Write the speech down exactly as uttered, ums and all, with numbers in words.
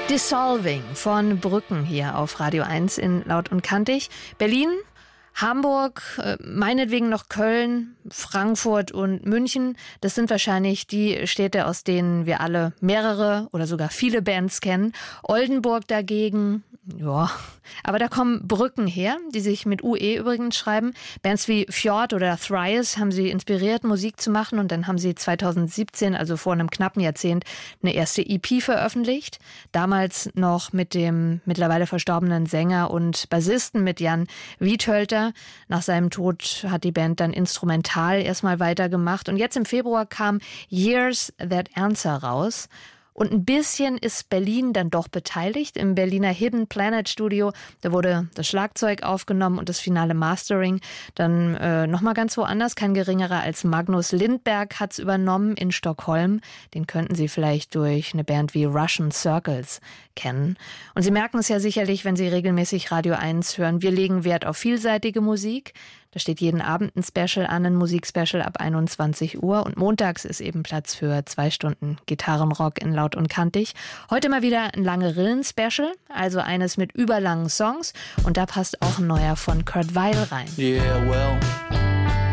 Dissolving von Brücken hier auf Radio eins in Laut und Kantig. Berlin, Hamburg, meinetwegen noch Köln, Frankfurt und München. Das sind wahrscheinlich die Städte, aus denen wir alle mehrere oder sogar viele Bands kennen. Oldenburg dagegen, ja, aber da kommen Brücken her, die sich mit U E übrigens schreiben. Bands wie Fjord oder Thrice haben sie inspiriert, Musik zu machen, und dann haben sie zweitausendsiebzehn, also vor einem knappen Jahrzehnt, eine erste E P veröffentlicht. Damals noch mit dem mittlerweile verstorbenen Sänger und Bassisten, mit Jan Wiethölter. Nach seinem Tod hat die Band dann instrumental erstmal weitergemacht. Und jetzt im Februar kam Years That Answer raus. Und ein bisschen ist Berlin dann doch beteiligt. Im Berliner Hidden Planet Studio, da wurde das Schlagzeug aufgenommen und das finale Mastering dann äh, nochmal ganz woanders. Kein geringerer als Magnus Lindberg hat's übernommen in Stockholm. Den könnten Sie vielleicht durch eine Band wie Russian Circles kennen. Und Sie merken es ja sicherlich, wenn Sie regelmäßig Radio eins hören. Wir legen Wert auf vielseitige Musik. Da steht jeden Abend ein Special an, ein Musikspecial ab einundzwanzig Uhr. Und montags ist eben Platz für zwei Stunden Gitarrenrock in Laut und Kantig. Heute mal wieder ein lange Rillen-Special, also eines mit überlangen Songs. Und da passt auch ein neuer von Kurt Weill rein. Yeah, well.